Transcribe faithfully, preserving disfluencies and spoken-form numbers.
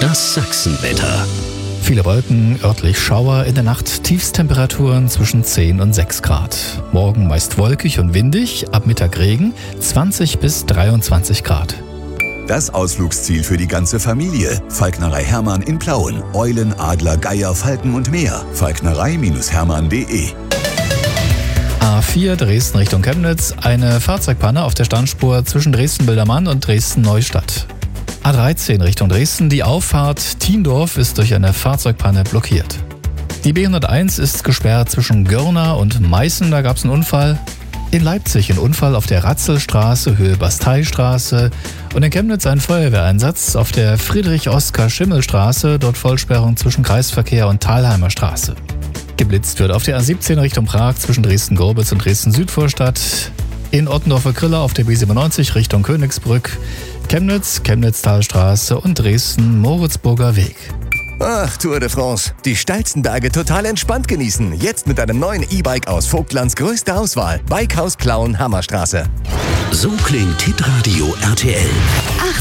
Das Sachsenwetter. Viele Wolken, örtlich Schauer, in der Nacht Tiefstemperaturen zwischen zehn und sechs Grad. Morgen meist wolkig und windig, ab Mittag Regen, zwanzig bis dreiundzwanzig Grad. Das Ausflugsziel für die ganze Familie. Falknerei Hermann in Plauen. Eulen, Adler, Geier, Falken und mehr. falknerei Hermann punkt de. A vier Dresden Richtung Chemnitz, eine Fahrzeugpanne auf der Standspur zwischen Dresden-Bildermann und Dresden-Neustadt. A dreizehn Richtung Dresden, die Auffahrt Thiendorf ist durch eine Fahrzeugpanne blockiert. Die B hunderteins ist gesperrt zwischen Görna und Meißen, da gab es einen Unfall. In Leipzig ein Unfall auf der Ratzelstraße, Höhe Basteistraße, und in Chemnitz ein Feuerwehreinsatz auf der Friedrich-Oskar-Schimmel-Straße, dort Vollsperrung zwischen Kreisverkehr und Thalheimer Straße. Geblitzt wird auf der A siebzehn Richtung Prag zwischen Dresden-Gorbitz und Dresden-Südvorstadt, in Ottendorfer Grille auf der B siebenundneunzig Richtung Königsbrück, Chemnitz, Chemnitztalstraße und Dresden-Moritzburger Weg. Ach, Tour de France. Die steilsten Berge total entspannt genießen. Jetzt mit einem neuen E-Bike aus Vogtlands größter Auswahl. Bikehaus Plauen, Hammerstraße. So klingt Hitradio R T L.